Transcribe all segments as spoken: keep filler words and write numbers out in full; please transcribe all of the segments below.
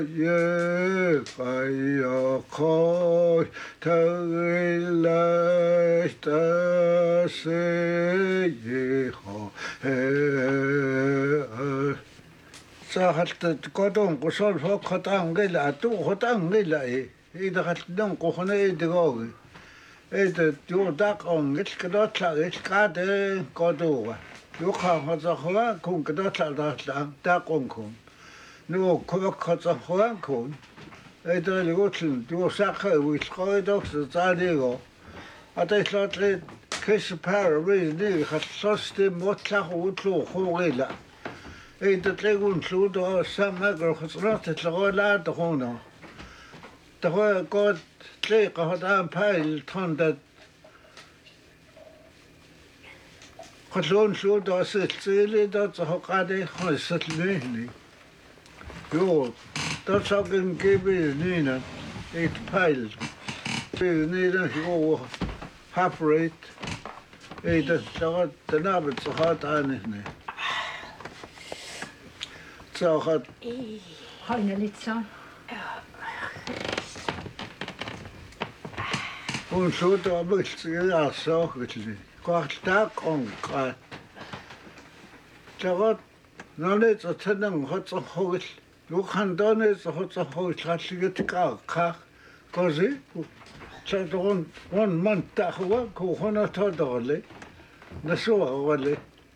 ye kaya koy tagilay ta se ye ho he sa halt kodon ko sol ho khotang gela tu khotang gela e ida halt don ko khone e de go e de tu dak on git kedot la git kade kodo 요 가서 허가 공 그다 살다 다 공공 누구 거기서 허가 공 애들 이거 좀 누구 사카 우리 거기도 자리고 아들 슬롯에 캐시파르 리니 같이 못 하고 웃고 호게라 애들 레군 수도 삼마거 허스라트 저거라 더호나 더호 거 트레가 하다 파일 턴다 Gewoon zo dat ze het zelen dat ze elkaar gewoon zit leunen. Jo, dat zou ik een keer bij de het pijl. Bij de jo, half rate. Hey, dat zou de naam het zo hard aan is niet. Zo gaat. Hoi, niet zo. Hoe zo dat moet je ja zo goed zien. Kwart on kwart. 저거 너네서 천능 허서 호을 욕한 돈에서 허서 호을 자식이 까까 거지 저건 원만 따고 그 하나 더 더래 나서 원래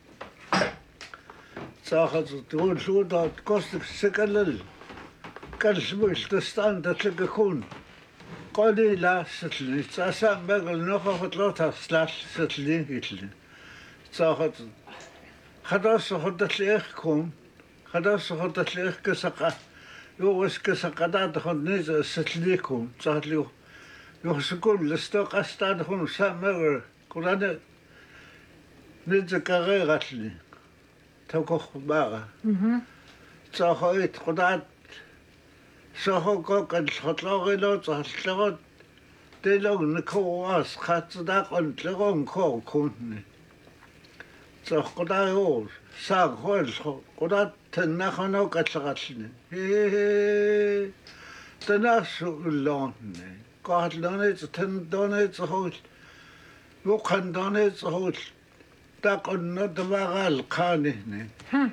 사하서 돈 수다 코스트 세칼을 깔스부스 스탠다드 그콘 قولي لا ستلني تساسا بقل نوخة ثلاثة سلاش ستلني هيتلني تساخت خداس خدت ليخ كوم خداس خدت ليخ كسقة يوغس كسقة داد خد نيزة ستلني كوم تساخت ليو يوغس كوم لستوق أستاد خون سامر كولانا نيزة كغي غتلني توكوخ باغا تساخت خدات så går kan slå lå så slå det lå en kås kat der rundt rundt kår kunne så går der jo så går går der tænder han nok katlatsne he den er så lånne godt lånne så tænderne så hold jo kan derne så hold der kunne det var al kanne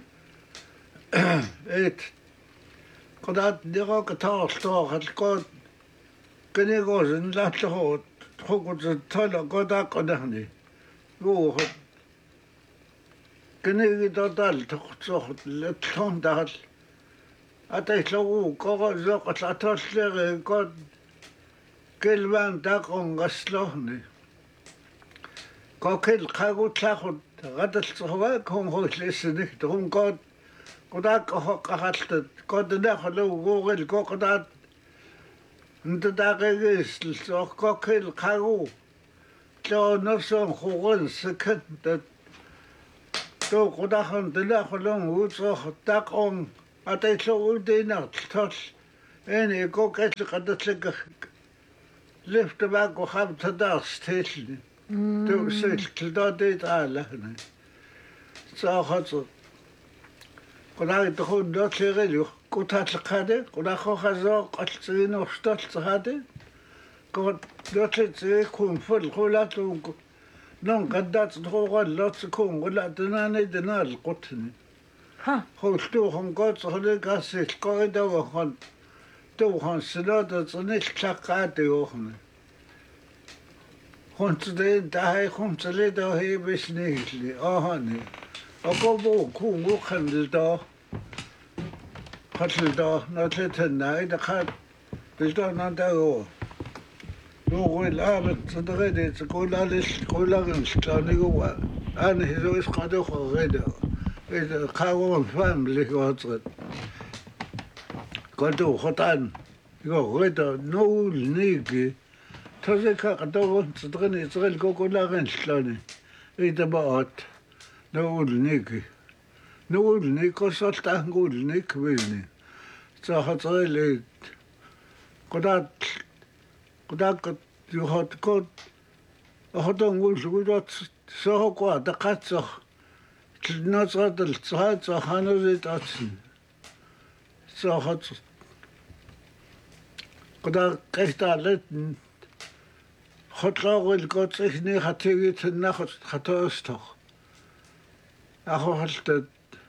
et قدرت دقاق تاستاق القاد كنيغوزن لا تهود حقوق الطلا قدا قدهني روح كنيغي دال تخصخ لتلون دال أتيت له قا زق تلاتاش لغي قد كلمان داقون غسلوني قا كل قاقو تلاخد غدل صهواك هم هو لسنك دهم قد قداك قحلت قد نخلو غوغل قدات انت داقيس قاكل قاقو لو نفسهم خوغن سكت تو قداخن دنخلون وصخ داقون أتيت لو دينا تلتاش اني قوكت قدت لك لفت باك وخاب تدار ستيتلي تو سيتل كلدا ديت آله ساخت قناعي تكون دوت لغيلو كوتات لقادة قناع خو خزو قتلين وشتات لقادة كون دوت لغيلو كون فل خولات نون قدات تخوغان لوت سكون ولا دناني دنا القطني ها خو شتو خون قوت صخلي قاسي القايدة وخون تو خون سلادة صنيش كلاقاتي وخون خون تدين تاهي خون سليدة وهي بسنيشلي آهاني أقوى كون وخن للدا خد للدا نتلتنا إذا خد للدا ننداو لو الآن صدقني تقول عليش تقول عليش كاني هو أنا هذا إيش قادو خغيدا إذا قاوم فهم اللي هو صد قادو خطان يو غيدا نول نيجي تزكى قادو صدقني صغير كوكولا غن شلوني إذا بقت نقول نيكي نقول نيكو صلت نقول نيك ويني صاحت غيلي قدات قدات يخط كود أخذ نقول شو صاحو قا دقات صاح نصرت الصحات صاحنا زيت أتسن صاحت قدا قيتالت خطلاغل قطسني خطيت ناخد خطوستخ أخو حلت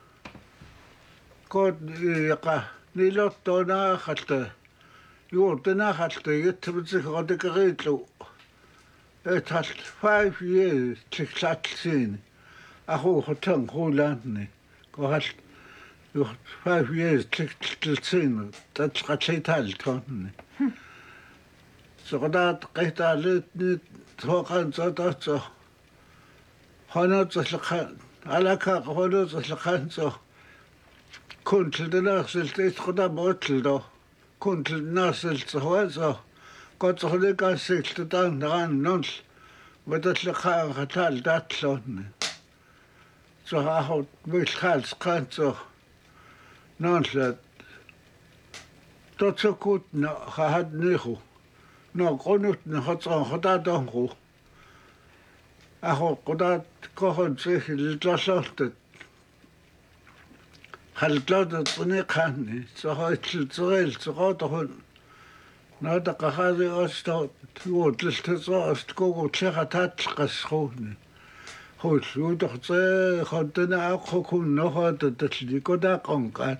قد يقع نيلوت دونا خلت يوردنا خلت يتبزك غدك غيتلو اتحلت five years تكتلاتين أخو خطن خولاني قهلت يوخت five years تكتلاتين تتقتلتال توني سقطات قيتالت نيت توقن صوتاتو هنوت سلخان على كاق هنوت سلخان سو كنت لناصل تيتخدا بوتلدو كنت لناصل سهوازو كنت خليك أسيك تتان نغان نونس بدت لخان خطال داتلون سو هاخد بيش خالص قان سو نونس توتسو كوت خهد نيخو نو قنوت نخطان خطا دونخو أخو قدات كوهن سيخ لتلاسلت خلطات الطنيقاني سهوت الزغيل سغوتهن نادق هذه أستوت يود للتزا أستكوغو تشيخة تاتلقسخوني خوش يودخ تسي خدنا أخو كون نخوات تتلي كدا قنقات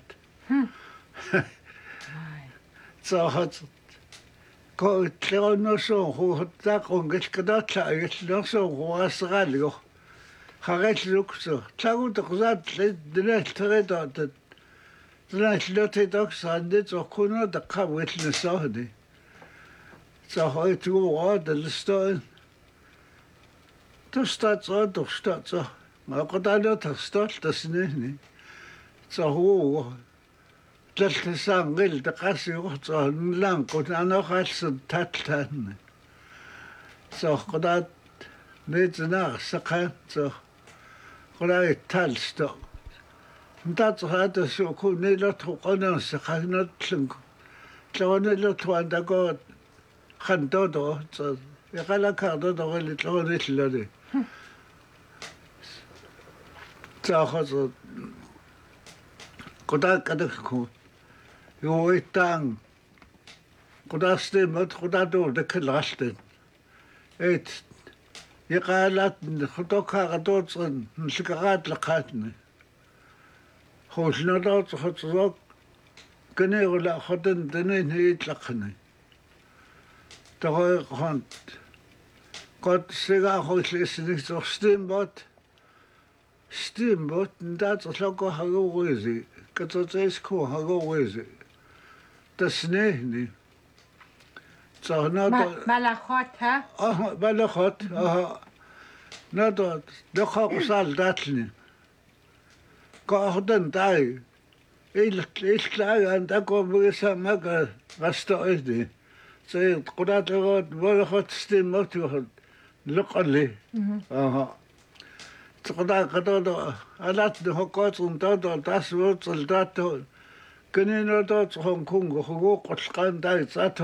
سهوت كو تلو نسون هو تاقون قش كدا تلاقي نسون هو أسغاليو خارج لوكسو تلاقو تقزات لدناش تغيدات دناش لوتي دوكس عندت وكونا دقا ويتل نسوهدي سهوي تو عاد الستون تستات صاد تستات صاد ما قدالو تستات تسنيني سهو تلت سانغيل دقاسي وحصة نلان قد أنا خالص تاتلان سو قدات نيتنا سقان سو قدات تالستو نتات هذا سو كون نيلت قنا سقان نتلنك لو نيلت واندا قد خندو دو سو يقال كادو دو اللي لو نيتلاني سو خاص قدات كدكون يويتان قداستي مت قدادو دكل غشتن ايت يقالات خطوكا غدوصن نسكغات لقاتني خوش ندوص خطوك كني ولا خدن دنين يتلقني تغير خانت قد سيغا خوش لسنك سوخ ستيمبوت ستيمبوت ندات سلوكو هاغو ويزي كتوتيسكو هاغو ويزي تسنيهني صهناتو ملخات ها اه ملخات اه نادو دخاق صال داتلني كاخدن تاي إيل إيل تلاقي أنت أكو بيسا مكا غستوئدي سيد قدات غد ملخات ستين موتي وخد لقلي اه تقدر قدادو ألات نهقات ونتادو تاسوت صلداتو كنينو دوت هونغ كونغ حقوق القان دايت